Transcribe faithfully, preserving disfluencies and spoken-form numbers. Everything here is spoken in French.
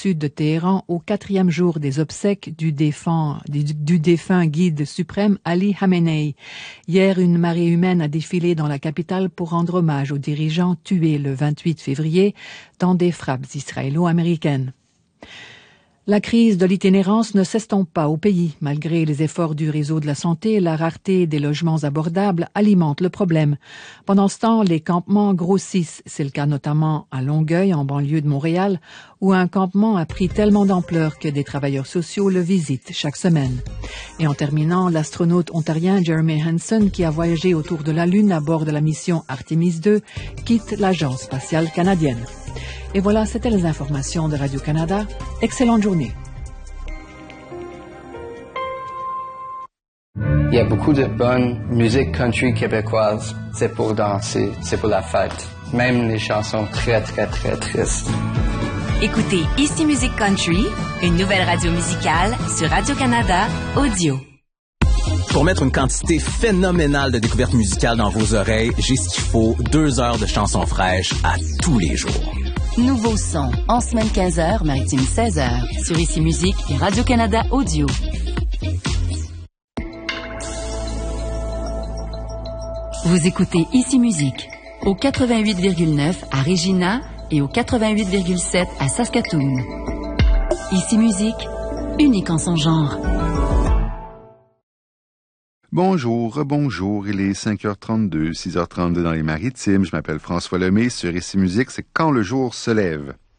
sud de Téhéran au quatrième jour des obsèques du défunt, du, du défunt guide suprême Ali Khamenei. Hier, une marée humaine a défilé dans la capitale pour rendre hommage aux dirigeants tués le vingt-huit février dans des frappes israélo-américaines. La crise de l'itinérance ne s'estompe pas au pays. Malgré les efforts du réseau de la santé, la rareté des logements abordables alimente le problème. Pendant ce temps, les campements grossissent. C'est le cas notamment à Longueuil, en banlieue de Montréal, où un campement a pris tellement d'ampleur que des travailleurs sociaux le visitent chaque semaine. Et en terminant, l'astronaute ontarien Jeremy Hansen, qui a voyagé autour de la Lune à bord de la mission Artemis deux, quitte l'Agence spatiale canadienne. Et voilà, c'était les informations de Radio-Canada. Excellente journée. Il y a beaucoup de bonne musique country québécoise. C'est pour danser, c'est pour la fête. Même les chansons très, très, très tristes. Écoutez Ici Musique Country, une nouvelle radio musicale sur Radio-Canada Audio. Pour mettre une quantité phénoménale de découvertes musicales dans vos oreilles, j'ai ce qu'il faut, deux heures de chansons fraîches à tous les jours. Nouveau son, en semaine quinze heures, maritime seize heures, sur Ici Musique et Radio-Canada Audio. Vous écoutez Ici Musique, au quatre-vingt-huit virgule neuf à Regina et au quatre-vingt-huit virgule sept à Saskatoon. Ici Musique, unique en son genre. Bonjour, bonjour, il est cinq heures trente-deux, six heures trente-deux dans les Maritimes. Je m'appelle François Lemay. Sur Ici Musique, c'est Quand le jour se lève.